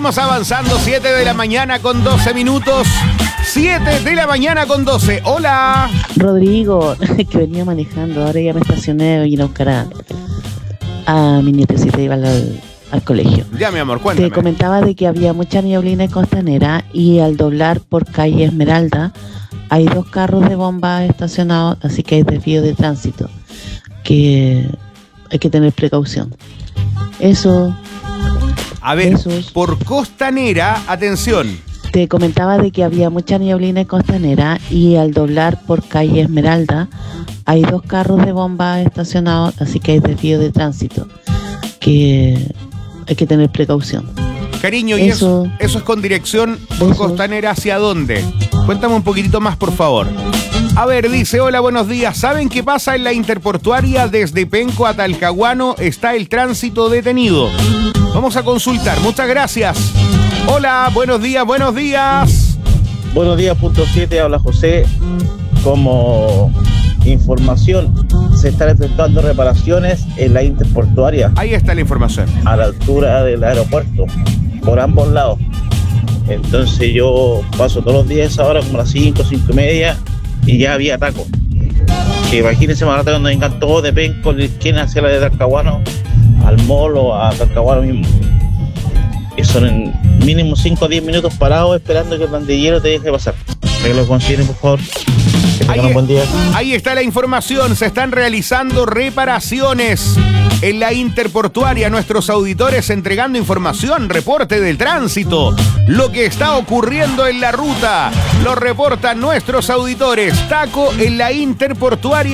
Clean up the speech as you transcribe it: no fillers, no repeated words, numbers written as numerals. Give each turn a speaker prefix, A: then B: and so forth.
A: Seguimos avanzando, 7 de la mañana con 12 minutos. 7 de la mañana con 12. Hola.
B: Rodrigo, que venía manejando, ahora ya me estacioné y ir a buscar a mi nietecita, iba al colegio.
A: Ya, mi amor, cuéntame.
B: Te comentaba de que había mucha nieblina en Costanera y al doblar por calle Esmeralda hay 2 carros de bomba estacionados, así que hay desvío de tránsito, que hay que tener precaución. Eso.
A: A ver,
B: Jesús.
A: Por Costanera, atención.
B: Te comentaba de que había mucha nieblina en Costanera y al doblar por calle Esmeralda hay 2 carros de bomba estacionados, así que hay desvío de tránsito, que hay que tener precaución.
A: Cariño, ¿y eso es con dirección por Costanera hacia dónde? Cuéntame un poquitito más, por favor. A ver, dice, hola, buenos días. ¿Saben qué pasa en la interportuaria desde Penco a Talcahuano? Está el tránsito detenido. Vamos a consultar. Muchas gracias. Hola, buenos días, buenos días.
C: Buenos días, punto 7, habla José. Como información, se están efectuando reparaciones en la interportuaria.
A: Ahí está la información.
C: A la altura del aeropuerto, por ambos lados. Entonces yo paso todos los días ahora como a las 5, 5 y media y ya había taco. Que imagínense más tarde cuando vengan todos de Penco, quieren hacer la de Talcahuano al mall o a Talcahuano mismo. Y son en mínimo 5 o 10 minutos parados esperando que el bandillero te deje pasar. Para que lo consideren, por favor. Que tengan un buen día.
A: Ahí está la información. Se están realizando reparaciones en la interportuaria. Nuestros auditores entregando información, reporte del tránsito, lo que está ocurriendo en la ruta. Lo reportan nuestros auditores. Taco en la interportuaria.